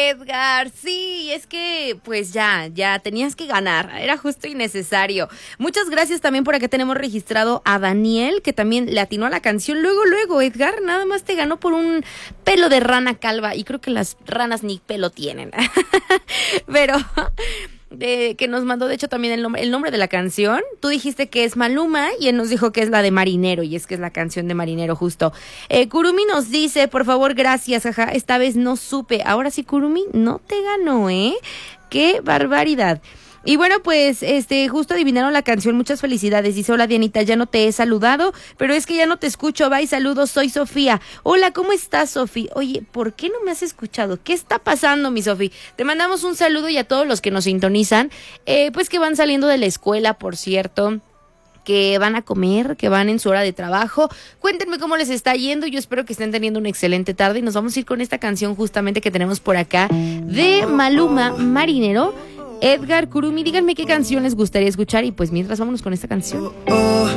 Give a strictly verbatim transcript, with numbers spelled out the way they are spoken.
Edgar, sí, es que pues ya, ya tenías que ganar, era justo y necesario. Muchas gracias también por acá tenemos registrado a Daniel, que también le atinó a la canción. Luego, luego, Edgar, nada más te ganó por un pelo de rana calva, y creo que las ranas ni pelo tienen. Pero... De, que nos mandó de hecho también el nombre, el nombre de la canción. Tú dijiste que es Maluma y él nos dijo que es la de Marinero, y es que es la canción de Marinero justo. eh, Kurumi nos dice, por favor, gracias, jaja, esta vez no supe. Ahora sí, Kurumi, no te ganó, ¿eh? Qué barbaridad. Y bueno, pues, este, justo adivinaron la canción, muchas felicidades. Dice, hola Dianita, ya no te he saludado, pero es que ya no te escucho, bye, saludos, soy Sofía. Hola, ¿cómo estás, Sofi? Oye, ¿por qué no me has escuchado? ¿Qué está pasando, mi Sofi? Te mandamos un saludo, y a todos los que nos sintonizan, eh, pues que van saliendo de la escuela, por cierto, que van a comer, que van en su hora de trabajo. Cuéntenme cómo les está yendo. Yo espero que estén teniendo una excelente tarde, y nos vamos a ir con esta canción justamente que tenemos por acá de Maluma, Marinero. Edgar, Kurumi, díganme qué canción les gustaría escuchar, y pues mientras vámonos con esta canción.